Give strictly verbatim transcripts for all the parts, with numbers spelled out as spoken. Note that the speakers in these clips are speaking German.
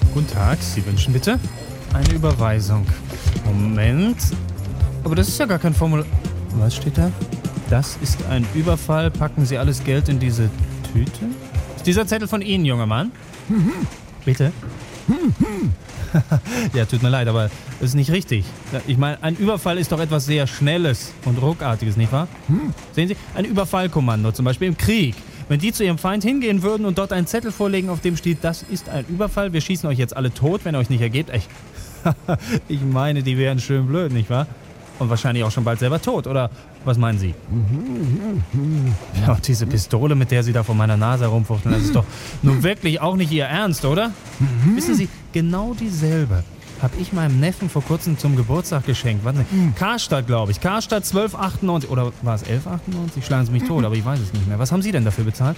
Guten Tag, Sie wünschen bitte eine Überweisung. Moment. Aber das ist ja gar kein Formular. Was steht da? Das ist ein Überfall. Packen Sie alles Geld in diese Tüte? Ist dieser Zettel von Ihnen, junger Mann? Bitte? Ja, tut mir leid, aber das ist nicht richtig. Ich meine, ein Überfall ist doch etwas sehr Schnelles und Ruckartiges, nicht wahr? Sehen Sie, ein Überfallkommando, zum Beispiel im Krieg. Wenn die zu ihrem Feind hingehen würden und dort einen Zettel vorlegen, auf dem steht, das ist ein Überfall, wir schießen euch jetzt alle tot, wenn ihr euch nicht ergebt. Ich, ich meine, die wären schön blöd, nicht wahr? Und wahrscheinlich auch schon bald selber tot, oder was meinen Sie? Ja, und diese Pistole, mit der Sie da vor meiner Nase herumfuchteln, das ist doch nun wirklich auch nicht Ihr Ernst, oder? Wissen Sie, genau dieselbe habe ich meinem Neffen vor kurzem zum Geburtstag geschenkt. Warten Sie, Karstadt, glaube ich. Karstadt zwölf achtundneunzig. Oder war es elf achtundneunzig? Schlagen Sie mich tot, aber ich weiß es nicht mehr. Was haben Sie denn dafür bezahlt?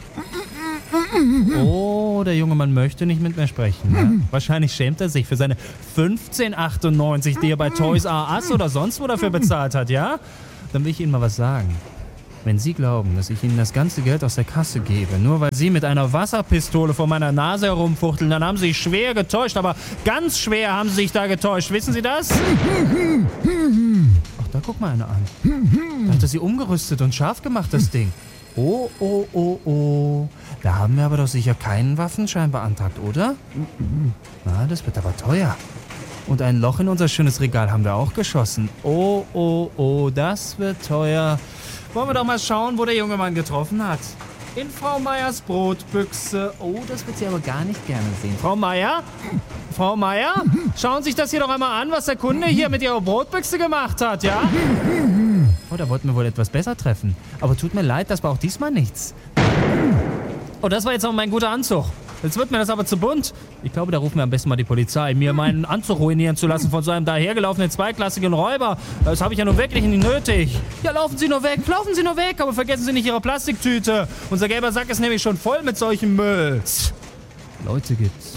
Oh, der junge Mann möchte nicht mit mir sprechen. Ja? Wahrscheinlich schämt er sich für seine fünfzehn achtundneunzig, die er bei Toys R Us oder sonst wo dafür bezahlt hat, ja? Dann will ich Ihnen mal was sagen. Wenn Sie glauben, dass ich Ihnen das ganze Geld aus der Kasse gebe, nur weil Sie mit einer Wasserpistole vor meiner Nase herumfuchteln, dann haben Sie sich schwer getäuscht, aber ganz schwer haben Sie sich da getäuscht. Wissen Sie das? Ach, da guck mal einer an. Da hat er sie umgerüstet und scharf gemacht, das Ding. Oh, oh, oh, oh. Da haben wir aber doch sicher keinen Waffenschein beantragt, oder? Na, das wird aber teuer. Und ein Loch in unser schönes Regal haben wir auch geschossen. Oh, oh, oh, das wird teuer. Wollen wir doch mal schauen, wo der junge Mann getroffen hat. In Frau Meyers Brotbüchse. Oh, das wird sie aber gar nicht gerne sehen. Frau Meyer? Frau Meyer? Schauen Sie sich das hier doch einmal an, was der Kunde hier mit Ihrer Brotbüchse gemacht hat, ja? Oh, da wollten wir wohl etwas besser treffen. Aber tut mir leid, das war auch diesmal nichts. Oh, das war jetzt aber mein guter Anzug. Jetzt wird mir das aber zu bunt. Ich glaube, da rufen wir am besten mal die Polizei, mir meinen Anzug ruinieren zu lassen von so einem dahergelaufenen zweiklassigen Räuber. Das habe ich ja nun wirklich nicht nötig. Ja, laufen Sie nur weg, laufen Sie nur weg, aber vergessen Sie nicht Ihre Plastiktüte. Unser gelber Sack ist nämlich schon voll mit solchen Müll. Leute gibt's.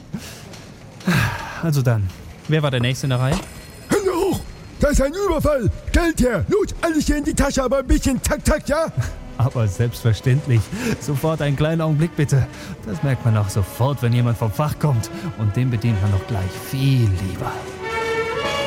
Also dann, wer war der Nächste in der Reihe? Hände hoch! Das ist ein Überfall! Geld her! Los, alles hier in die Tasche, aber ein bisschen zack, zack, ja? Aber selbstverständlich. Sofort einen kleinen Augenblick bitte. Das merkt man auch sofort, wenn jemand vom Fach kommt. Und den bedient man doch gleich viel lieber.